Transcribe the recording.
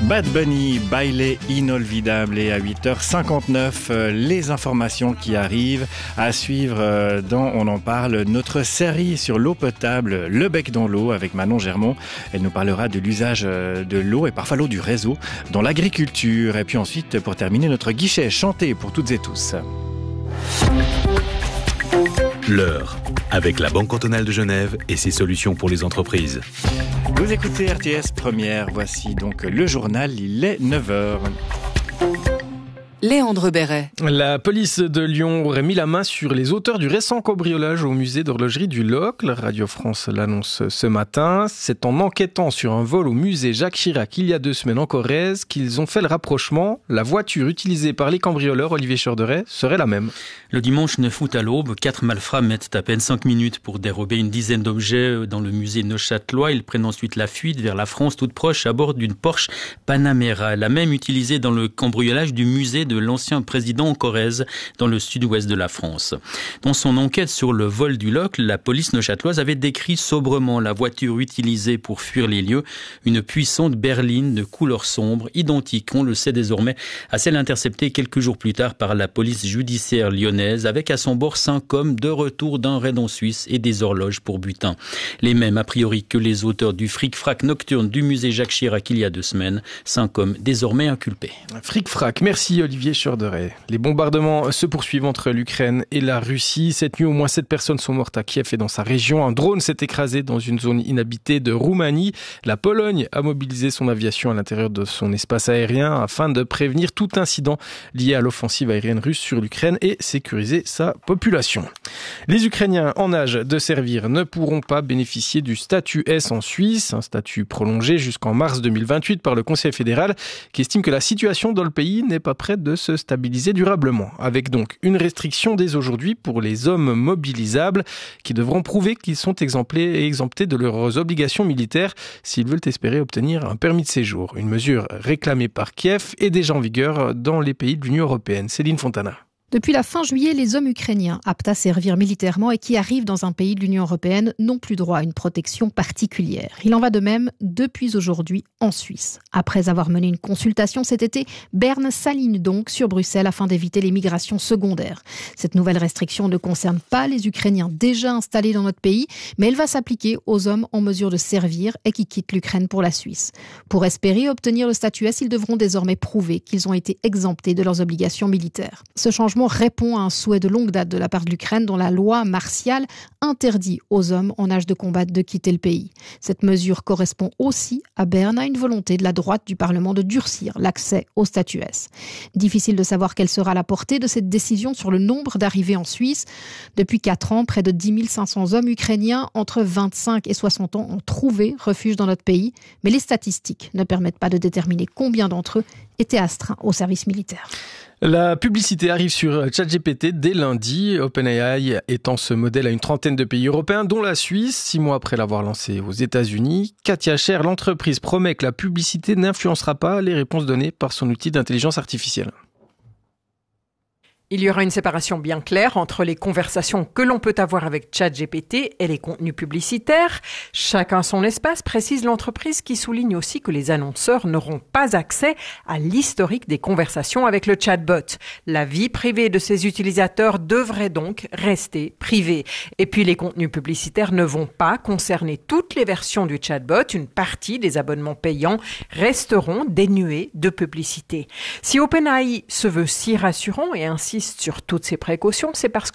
Bad Bunny, baile inolvidable, et à 8h59, les informations qui arrivent à suivre dans On en parle, notre série sur l'eau potable, Le bec dans l'eau avec Manon Germont. Elle nous parlera de l'usage de l'eau et parfois l'eau du réseau dans l'agriculture. Et puis ensuite, pour terminer, notre guichet chanté pour toutes et tous. L'heure, avec la Banque cantonale de Genève et ses solutions pour les entreprises. Vous écoutez RTS Première, voici donc le journal, il est 9h. Léandre Béret. La police de Lyon aurait mis la main sur les auteurs du récent cambriolage au musée d'horlogerie du Locle. Radio France l'annonce ce matin. C'est en enquêtant sur un vol au musée Jacques Chirac il y a 2 semaines en Corrèze qu'ils ont fait le rapprochement. La voiture utilisée par les cambrioleurs, Olivier Chorderet, serait la même. Le dimanche 9 août à l'aube, 4 malfrats mettent à peine 5 minutes pour dérober une dizaine d'objets dans le musée Neuchâtelois. Ils prennent ensuite la fuite vers la France toute proche à bord d'une Porsche Panamera, la même utilisée dans le cambriolage du musée de l'ancien président en Corrèze, dans le sud-ouest de la France. Dans son enquête sur le vol du Locle, la police neuchâteloise avait décrit sobrement la voiture utilisée pour fuir les lieux, une puissante berline de couleur sombre, identique, on le sait désormais, à celle interceptée quelques jours plus tard par la police judiciaire lyonnaise, avec à son bord 5 hommes de retour d'un raid en Suisse et des horloges pour butin. Les mêmes, a priori, que les auteurs du fric-frac nocturne du musée Jacques Chirac il y a 2 semaines. 5 hommes désormais inculpés. Fric-frac, merci Olivier Chorderet. Les bombardements se poursuivent entre l'Ukraine et la Russie. Cette nuit, au moins 7 personnes sont mortes à Kiev et dans sa région. Un drone s'est écrasé dans une zone inhabitée de Roumanie. La Pologne a mobilisé son aviation à l'intérieur de son espace aérien afin de prévenir tout incident lié à l'offensive aérienne russe sur l'Ukraine et sécuriser sa population. Les Ukrainiens en âge de servir ne pourront pas bénéficier du statut S en Suisse, un statut prolongé jusqu'en mars 2028 par le Conseil fédéral qui estime que la situation dans le pays n'est pas prête de se stabiliser durablement, avec donc une restriction dès aujourd'hui pour les hommes mobilisables qui devront prouver qu'ils sont exemptés de leurs obligations militaires s'ils veulent espérer obtenir un permis de séjour. Une mesure réclamée par Kiev et déjà en vigueur dans les pays de l'Union européenne. Céline Fontana. Depuis la fin juillet, les hommes ukrainiens aptes à servir militairement et qui arrivent dans un pays de l'Union européenne n'ont plus droit à une protection particulière. Il en va de même depuis aujourd'hui en Suisse. Après avoir mené une consultation cet été, Berne s'aligne donc sur Bruxelles afin d'éviter les migrations secondaires. Cette nouvelle restriction ne concerne pas les Ukrainiens déjà installés dans notre pays, mais elle va s'appliquer aux hommes en mesure de servir et qui quittent l'Ukraine pour la Suisse. Pour espérer obtenir le statut S, ils devront désormais prouver qu'ils ont été exemptés de leurs obligations militaires. Ce changement répond à un souhait de longue date de la part de l'Ukraine dont la loi martiale interdit aux hommes en âge de combattre de quitter le pays. Cette mesure correspond aussi à Berne à une volonté de la droite du Parlement de durcir l'accès au statut S. Difficile de savoir quelle sera la portée de cette décision sur le nombre d'arrivées en Suisse. Depuis 4 ans, près de 10 500 hommes ukrainiens entre 25 et 60 ans ont trouvé refuge dans notre pays, mais les statistiques ne permettent pas de déterminer combien d'entre eux étaient astreints au service militaire. La publicité arrive sur ChatGPT dès lundi. OpenAI étend ce modèle à une trentaine de pays européens, dont la Suisse, 6 mois après l'avoir lancé aux États-Unis. Katia Scher, l'entreprise promet que la publicité n'influencera pas les réponses données par son outil d'intelligence artificielle. Il y aura une séparation bien claire entre les conversations que l'on peut avoir avec ChatGPT et les contenus publicitaires. Chacun son espace, précise l'entreprise qui souligne aussi que les annonceurs n'auront pas accès à l'historique des conversations avec le chatbot. La vie privée de ses utilisateurs devrait donc rester privée. Et puis les contenus publicitaires ne vont pas concerner toutes les versions du chatbot. Une partie des abonnements payants resteront dénués de publicité. Si OpenAI se veut si rassurant et ainsi sur toutes ces précautions, c'est parce